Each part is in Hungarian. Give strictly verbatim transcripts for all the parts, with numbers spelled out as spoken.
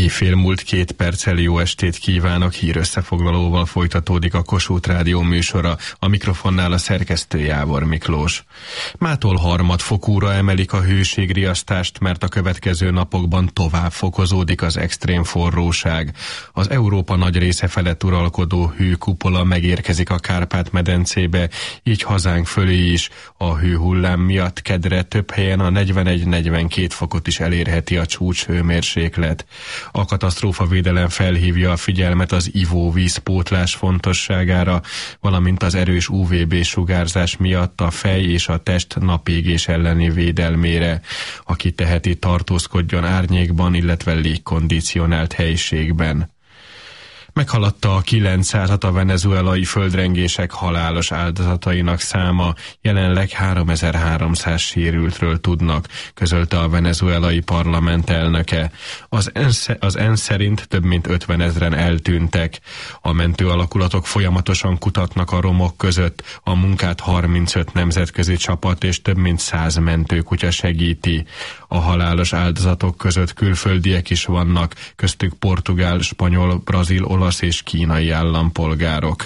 Éjfél múlt két perccel jó estét kívánok, hírösszefoglalóval folytatódik a Kossuth Rádió műsora, a mikrofonnál a szerkesztő Jávor Miklós. Mától harmadfokúra emelik a hőségriasztást, mert a következő napokban tovább fokozódik az extrém forróság. Az Európa nagy része felett uralkodó hőkupola megérkezik a Kárpát-medencébe, így hazánk fölé is. A hőhullám miatt kedre több helyen a negyvenegy-negyvenkét fokot is elérheti a csúcshőmérséklet. A katasztrófavédelem felhívja a figyelmet az ivóvízpótlás fontosságára, valamint az erős ú vé bé sugárzás miatt a fej és a test napégés elleni védelmére. Aki teheti, tartózkodjon árnyékban, illetve légkondicionált helyiségben. Meghaladta a kilencszázat a venezuelai földrengések halálos áldozatainak száma, jelenleg háromezer-háromszáz sérültről tudnak, közölte a venezuelai parlament elnöke. Az ENSZ, az ENSZ szerint több mint ötvenezren eltűntek. A mentő alakulatok folyamatosan kutatnak a romok között, a munkát harmincöt nemzetközi csapat és több mint száz mentőkutya segíti. A halálos áldozatok között külföldiek is vannak, köztük portugál, spanyol, brazil, olasz és kínai állampolgárok.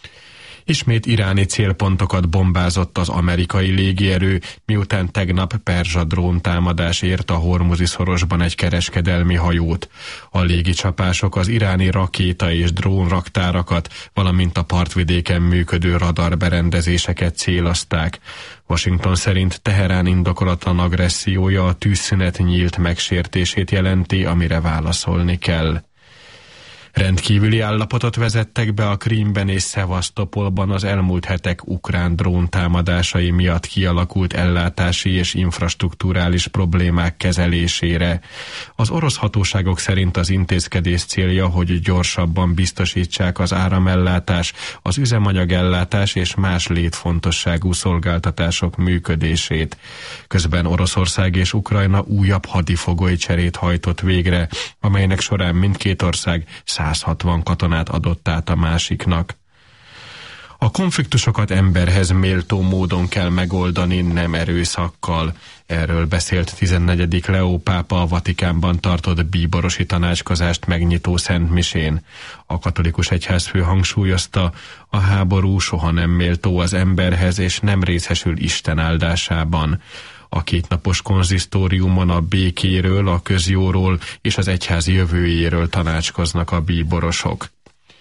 Ismét iráni célpontokat bombázott az amerikai légierő, miután tegnap perzsa dróntámadás ért a Hormuzi szorosban egy kereskedelmi hajót. A légicsapások az iráni rakéta és drónraktárakat, valamint a partvidéken működő radarberendezéseket célozták. Washington szerint Teherán indokolatlan agressziója a tűzszünet nyílt megsértését jelenti, amire válaszolni kell. Rendkívüli állapotot vezettek be a Krímben és Szevasztopolban az elmúlt hetek ukrán dróntámadásai miatt kialakult ellátási és infrastrukturális problémák kezelésére. Az orosz hatóságok szerint az intézkedés célja, hogy gyorsabban biztosítsák az áramellátás, az üzemanyagellátás és más létfontosságú szolgáltatások működését. Közben Oroszország és Ukrajna újabb hadifogolycserét hajtott végre, amelynek során mindkét ország száz hatvan katonát adott át a másiknak. A konfliktusokat emberhez méltó módon kell megoldani, nem erőszakkal. Erről beszélt tizennegyedik Leó pápa a Vatikánban tartott bíborosi tanácskozást megnyitó szentmisén. A katolikus egyházfő hangsúlyozta, a háború soha nem méltó az emberhez és nem részesül Isten áldásában. A kétnapos konzisztóriumon a békéről, a közjóról és az egyház jövőjéről tanácskoznak a bíborosok.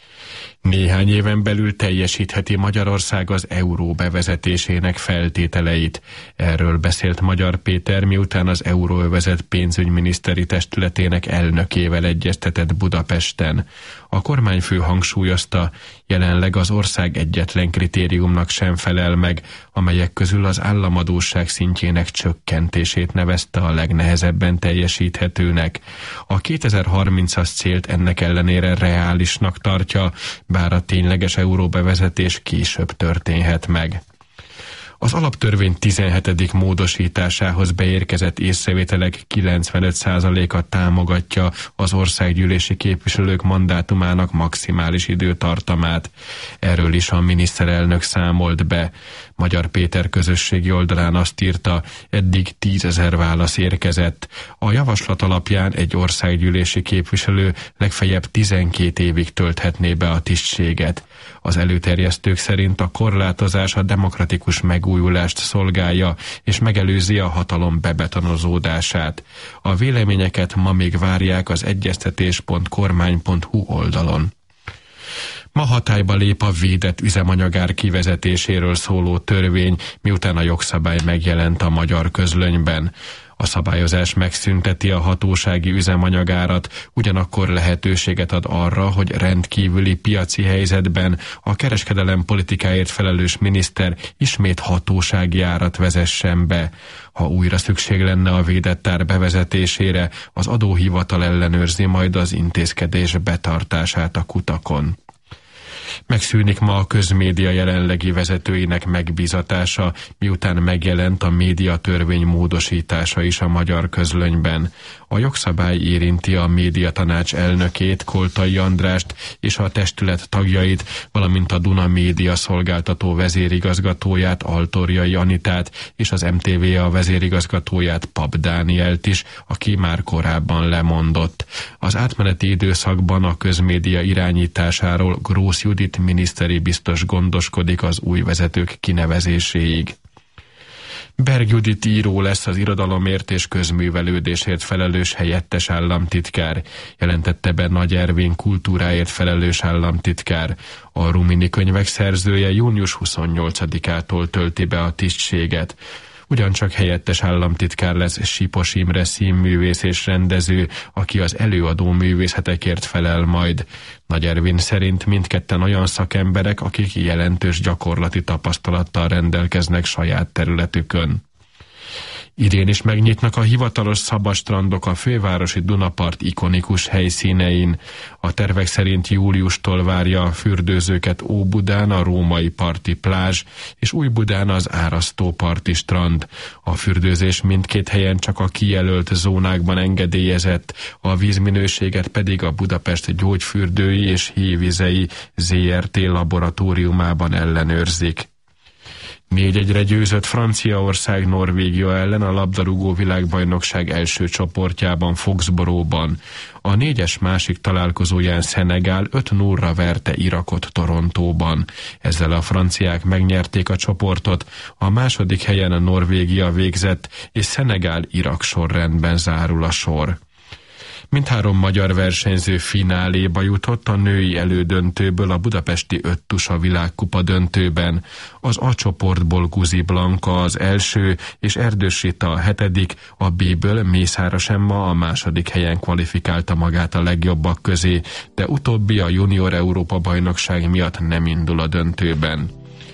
Néhány éven belül teljesítheti Magyarország az euró bevezetésének feltételeit. Erről beszélt Magyar Péter, miután az Euróövezet pénzügyminiszteri testületének elnökével egyeztetett Budapesten. A kormányfő hangsúlyozta, jelenleg az ország egyetlen kritériumnak sem felel meg, amelyek közül az államadósság szintjének csökkentését nevezte a legnehezebben teljesíthetőnek. A kétezer-harmincas célt ennek ellenére reálisnak tartja, bár a tényleges euróbevezetés később történhet meg. Az alaptörvény tizenhetedik módosításához beérkezett észrevételek kilencvenöt százaléka támogatja az országgyűlési képviselők mandátumának maximális időtartamát. Erről is a miniszterelnök számolt be. Magyar Péter közösségi oldalán azt írta, eddig tízezer válasz érkezett. A javaslat alapján egy országgyűlési képviselő legfeljebb tizenkét évig tölthetné be a tisztséget. Az előterjesztők szerint a korlátozás a demokratikus megújulást szolgálja, és megelőzi a hatalom bebetonozódását. A véleményeket ma még várják az egyeztetés pont kormány pont hu oldalon. Ma hatályba lép a védett üzemanyagár kivezetéséről szóló törvény, miután a jogszabály megjelent a magyar közlönyben. A szabályozás megszünteti a hatósági üzemanyagárat, ugyanakkor lehetőséget ad arra, hogy rendkívüli piaci helyzetben a kereskedelem politikáért felelős miniszter ismét hatósági árat vezessen be. Ha újra szükség lenne a védett ár bevezetésére, az adóhivatal ellenőrzi majd az intézkedés betartását a kutakon. Megszűnik ma a közmédia jelenlegi vezetőinek megbízatása, miután megjelent a médiatörvény módosítása is a magyar közlönyben. A jogszabály érinti a médiatanács elnökét, Koltai Andrást és a testület tagjait, valamint a Duna Média szolgáltató vezérigazgatóját, Altorjai Anitát és az em té vé á vezérigazgatóját, Pap Dánielt is, aki már korábban lemondott. Az átmeneti időszakban a közmédia irányításáról Grósz Judit miniszteri biztos gondoskodik az új vezetők kinevezéséig. Berg Judit író lesz az irodalomért és közművelődésért felelős helyettes államtitkár, jelentette be Nagy Ervin kultúráért felelős államtitkár. A Rumini könyvek szerzője június huszonnyolcadikától tölti be a tisztséget. Ugyancsak helyettes államtitkár lesz Sipos Imre színművész és rendező, aki az előadó művészetekért felel majd. Nagy Ervin szerint mindketten olyan szakemberek, akik jelentős gyakorlati tapasztalattal rendelkeznek saját területükön. Idén is megnyitnak a hivatalos szabadstrandok a fővárosi Dunapart ikonikus helyszínein. A tervek szerint júliustól várja a fürdőzőket Óbudán a római parti plázs, és Újbudán az árasztó parti strand. A fürdőzés mindkét helyen csak a kijelölt zónákban engedélyezett, a vízminőséget pedig a Budapest Gyógyfürdői és Hévizei zé er té laboratóriumában ellenőrzik. négy egyre győzött Franciaország Norvégia ellen a labdarúgó világbajnokság első csoportjában Foxboróban. A négyes másik találkozóján Szenegál öt nullra verte Irakot Torontóban. Ezzel a franciák megnyerték a csoportot, a második helyen a Norvégia végzett, és Szenegál-Irak sorrendben zárul a sor. Mindhárom magyar versenyző fináléba jutott a női elődöntőből a budapesti öttusa világkupa döntőben. Az A csoportból Guzi Blanka az első, és Erdős Rita a hetedik, a B-ből Mészáros Emma a második helyen kvalifikálta magát a legjobbak közé, de utóbbi a junior Európa-bajnokság miatt nem indul a döntőben.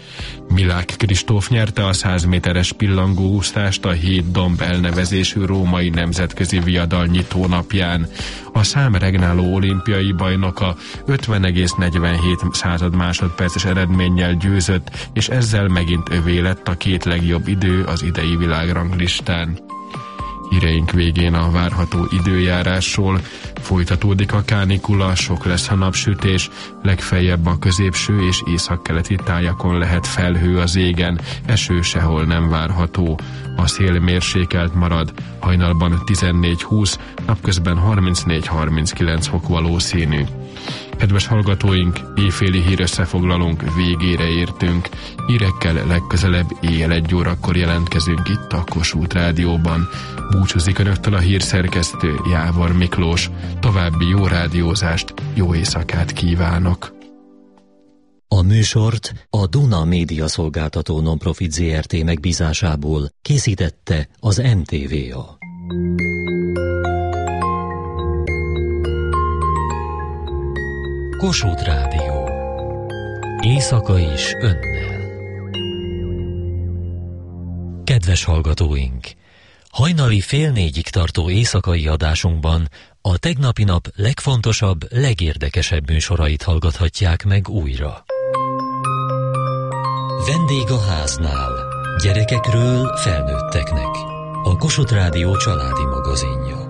Milák Kristóf nyerte a száz méteres pillangóúsztást a Hét Domb elnevezésű római nemzetközi viadal nyitó napján. A szám regnáló olimpiai bajnoka ötven egész negyvenhét század másodperces eredménnyel győzött, és ezzel megint övé lett a két legjobb idő az idei világranglistán. Híreink végén a várható időjárásról. Folytatódik a kánikula, sok lesz a napsütés, legfeljebb a középső és északkeleti tájakon lehet felhő az égen, eső sehol nem várható. A szél mérsékelt marad, hajnalban tizennégy húsz, napközben harmincnégy harminckilenc fok valószínű. Kedves hallgatóink, éjféli hírösszefoglalónk végére értünk. Hírekkel legközelebb éjjel egy órakor jelentkezünk itt a Kossuth Rádióban. Búcsúzik önöktől a hírszerkesztő Jávor Miklós. További jó rádiózást, jó éjszakát kívánok! A műsort a Duna Média Szolgáltató Nonprofit zé er té megbízásából készítette az em té vé á. Kossuth Rádió. Éjszaka is önnel. Kedves hallgatóink! Hajnali fél négyig tartó éjszakai adásunkban a tegnapi nap legfontosabb, legérdekesebb műsorait hallgathatják meg újra. Vendég a háznál. Gyerekekről felnőtteknek. A Kossuth Rádió családi magazinja.